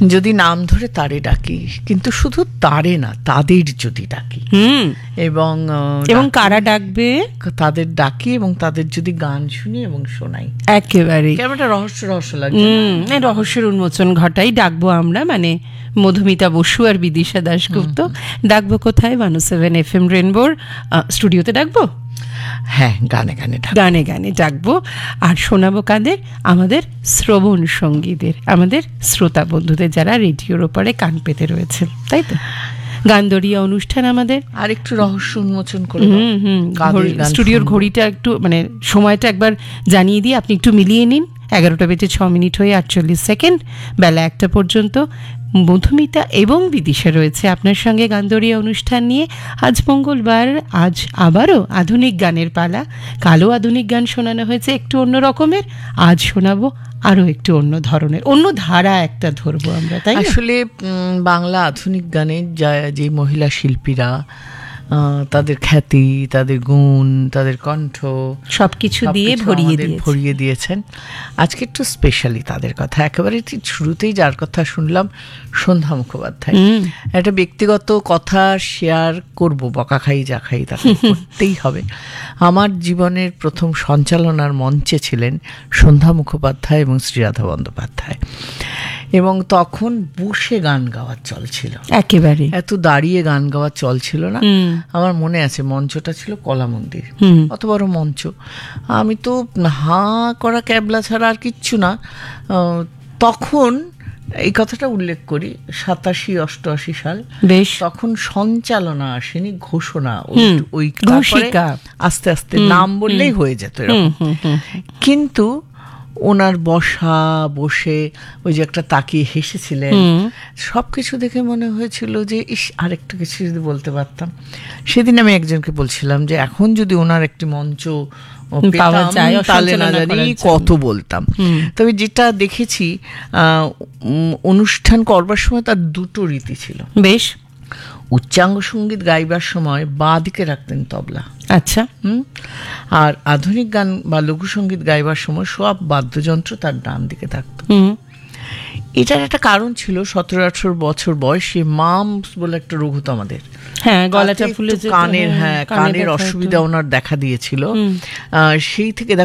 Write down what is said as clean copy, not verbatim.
যদি নাম ধরে তারে ডাকি, কিন্তু শুধু তারে না, তাদের যদি ডাকি, এবং কারা ডাকবে তাদের ডাকি, এবং তাদের যদি গান শুনি এবং শোনাই, একেবারে কেমন একটা রহস্য রহস্য লাগছে। রহস্যের উন্মোচন ঘটাই ডাকবো আমরা, মানে মধুমিতা বসু আর বিদিশা দাশগুপ্ত। ডাকবো কোথায়? 107 FM রেনবোর স্টুডিওতে ডাকবো। হ্যাঁ, গানে গানে গানে গানে ডাকবো। আর শোনাবো কাদের? আমাদের শ্রবণ সঙ্গীদের, আমাদের শ্রোতা বন্ধুদের, যারা রেডিওর ওপরে কান পেতে রয়েছেন, তাই তো? গানদরিয়া অনুষ্ঠান আমাদের। আর একটু রহস্য উন্মোচন করে স্টুডিওর ঘড়িটা একটু, মানে সময়টা একবার জানিয়ে দিই, আপনি একটু মিলিয়ে নিন। 11:06 হয়ে 48 সেকেন্ড, বেলা 1টা পর্যন্ত মধুমিতা এবং বিদিশা রয়েছে আপনার সঙ্গে গানদরিয়া অনুষ্ঠান নিয়ে। আজ মঙ্গলবার, আজ আবারও আধুনিক গানের পালা। কালো আধুনিক গান শোনানো হয়েছে একটু অন্য রকমের, আজ শোনাবো আরও একটু অন্য ধরনের, অন্য ধারা একটা ধরবো আমরা, তাই আসলে বাংলা আধুনিক গানে যে মহিলা শিল্পীরা, তাদের খ্যাতি, তাদের গুণ, তাদের কণ্ঠ সবকিছু দিয়ে ভরিয়ে দিয়েছেন। আজকে একটু স্পেশালি তাদের কথা, একেবারে শুরুতেই যার কথা শুনলাম, সন্ধ্যা মুখোপাধ্যায়। একটা ব্যক্তিগত কথা শেয়ার করব, বকা খাই যা খাই তাকে করতেই হবে। আমার জীবনের প্রথম সঞ্চালনার মঞ্চে ছিলেন সন্ধ্যা মুখোপাধ্যায় এবং শ্রীরাধা বন্দ্যোপাধ্যায়, এবং তখন বসে গান গাওয়ার চল ছিল, একেবারে এত দাঁড়িয়ে গান গাওয়ার চল ছিল না। আমার মনে আছে মঞ্চটা ছিল কলা মন্দির, অত বড় মঞ্চ। আমি তো হাঁ করা ক্যাবলা ছাড়া আর কিচ্ছু না। তখন এই কথাটা উল্লেখ করি, 87-88 সাল, বেশ, তখন সঞ্চালনা আসেনি, ঘোষণা, ওই আস্তে আস্তে নাম বললেই হয়ে যেত এরকম। কিন্তু ওনার বসে ওই যে একটা তাকিয়ে হেসেছিলেন, সবকিছু দেখে মনে হয়েছিল যে ইস, আরেকটু কিছু যদি বলতে পারতাম। সেদিন আমি একজনকে বলছিলাম যে এখন যদি ওনার একটি মঞ্চ তাহলে না জানি কত বলতাম। তবে যেটা দেখেছি, অনুষ্ঠান করবার সময় তার দুটো রীতি ছিল। বেশ, উচ্চাঙ্গ সঙ্গীত গাইবার সময় বাঁ দিকে রাখতেন তবলা, আচ্ছা, আর আধুনিক গান বা লঘুসঙ্গীত গাইবার সময় সব বাদ্যযন্ত্র তার ডান দিকে থাকতো। এটার একটা কারণ ছিল, 17-18 বছর বয়সে মামস বলে একটা রোগ হতো আমাদের, গলাটা ফুলে, কানের অসুবিধা ওনার দেখা দিয়েছিল। সেই থেকে